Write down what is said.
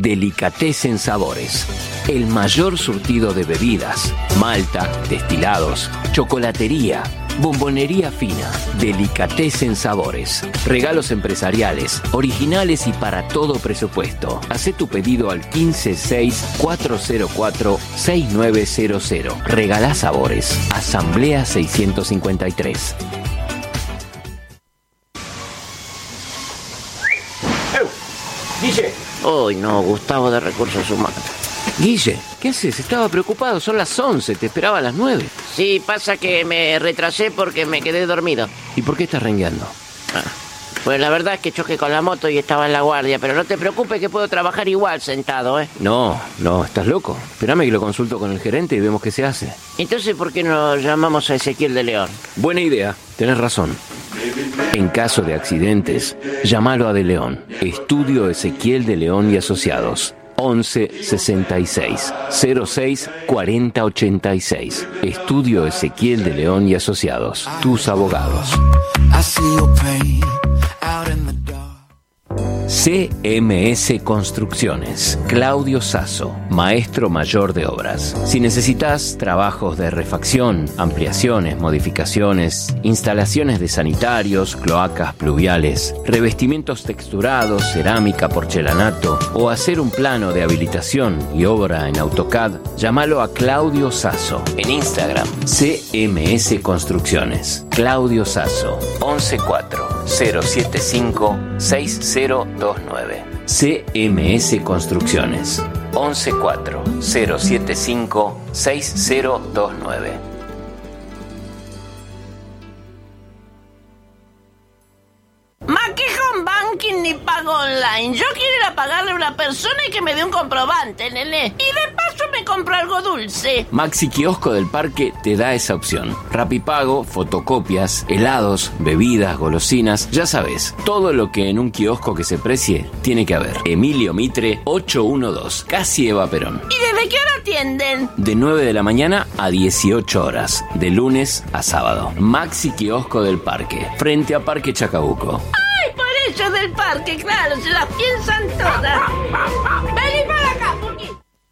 Delicatessen Sabores. El mayor surtido de bebidas, malta, destilados, chocolatería, bombonería fina. Delicatessen Sabores. Regalos empresariales, originales y para todo presupuesto. Hacé tu pedido al 156-404-6900. Regalá sabores. Asamblea 653. Guille. Uy, no, Gustavo de Recursos Humanos. Guille, ¿qué haces? Estaba preocupado, son las 11, te esperaba a las 9. Sí, pasa que me retrasé porque me quedé dormido. ¿Y por qué estás rengueando? Pues la verdad es que choqué con la moto y estaba en la guardia, pero no te preocupes que puedo trabajar igual sentado, ¿eh? No, estás loco. Espérame que lo consulto con el gerente y vemos qué se hace. Entonces, ¿por qué no llamamos a Ezequiel de León? Buena idea, tenés razón. En caso de accidentes, llámalo a De León. Estudio Ezequiel de León y Asociados. 11 66 06 40 86. Estudio Ezequiel de León y Asociados. Tus abogados. CMS Construcciones. Claudio Sasso, maestro mayor de obras. Si necesitas trabajos de refacción, ampliaciones, modificaciones, instalaciones de sanitarios, cloacas pluviales, revestimientos texturados, cerámica, porcelanato o hacer un plano de habilitación y obra en AutoCAD, llámalo a Claudio Sasso. En Instagram, CMS Construcciones. Claudio Sasso, 114-075-6029. CMS Construcciones, 114-075-6029. Home Banking ni pago online. Yo quiero ir a pagarle a una persona y que me dé un comprobante, nene. Y de paso me compro algo dulce. Maxi Kiosco del Parque te da esa opción. Rapipago, fotocopias, helados, bebidas, golosinas. Ya sabes, todo lo que en un kiosco que se precie tiene que haber. Emilio Mitre, 812, casi Eva Perón. ¿Y desde qué hora atienden? De 9 de la mañana a 18 horas, de lunes a sábado. Maxi Kiosco del Parque, frente a Parque Chacabuco. ¡Ay, por eso del parque! Claro, se las piensan todas.